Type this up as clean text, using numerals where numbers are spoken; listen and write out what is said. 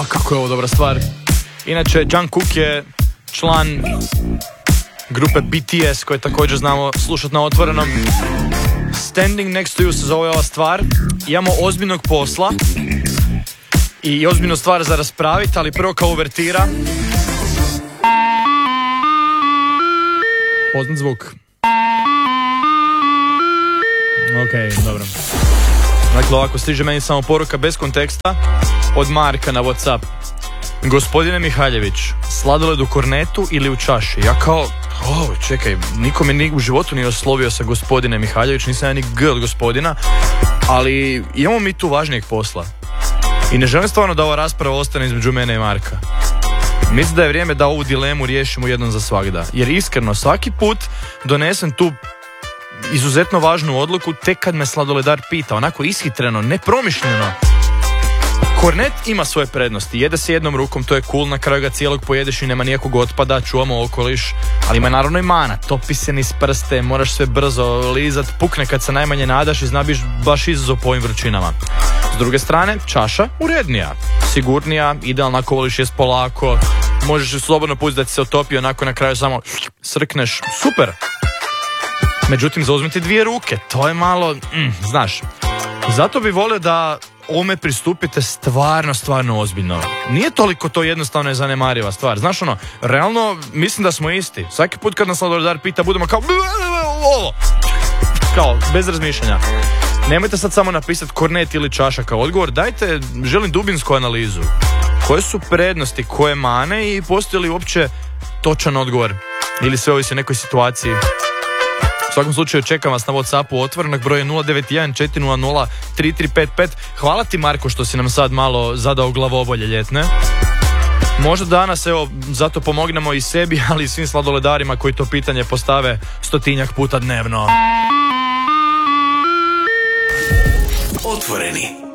kako je ovo dobra stvar. Inače, Jungkook je član grupe BTS koje također znamo slušati na otvorenom. Standing Next to You se zove ova stvar. Imamo ozbiljnog posla i ozbiljnu stvar za raspraviti, ali prvo kao uvertira. Poznat zvuk. Ok, dobro. Dakle, ovako stiže meni samo poruka bez konteksta od Marka na WhatsApp. Gospodine Mihaljević, sladoled u kornetu ili u čaši? Ja kao, čekaj, niko me u životu nije oslovio sa gospodine Mihaljević, nisam ja ni G od gospodina, ali imamo mi tu važnijeg posla. I ne želim stvarno da ova rasprava ostane između mene i Marka. Mislim da je vrijeme da ovu dilemu riješimo jednom za svagda. Jer iskreno, svaki put donesem tu izuzetno važnu odluku tek kad me sladoledar pita, onako ishitreno, nepromišljeno. Kornet ima svoje prednosti, jede se jednom rukom, to je cool, na kraju ga cijelog pojedeš i nema nijakog otpada, čuvamo okoliš, ali ima naravno i mana, topi se niz prste, moraš sve brzo lizat, pukne kad se najmanje nadaš i zna biš baš izazov po ovim vrućinama. S druge strane, čaša urednija, sigurnija, idealno ako voliš jest polako, možeš slobodno pustiti da ti se otopi, onako na kraju samo srkneš, super. Međutim, zauzmite 2 ruke, to je malo, znaš, zato bi volio da ovome pristupite stvarno ozbiljno. Nije toliko to jednostavno i zanemariva stvar. Znaš ono, realno mislim da smo isti. Svaki put kad nas sladoledar pita budemo kao ovo. Kao, bez razmišljanja. Nemojte sad samo napisati kornet ili čaša kao odgovor. Dajte, želim dubinsku analizu. Koje su prednosti, koje mane i postoji li uopće točan odgovor? Ili sve ovisi o nekoj situaciji? U svakom slučaju čekam vas na WhatsAppu otvorenog, broj je 091 400 3355. Hvala ti Marko što si nam sad malo zadao glavobolje ljetne. Možda danas, evo, zato pomognemo i sebi, ali i svim sladoledarima koji to pitanje postave 100 puta dnevno. Otvoreni.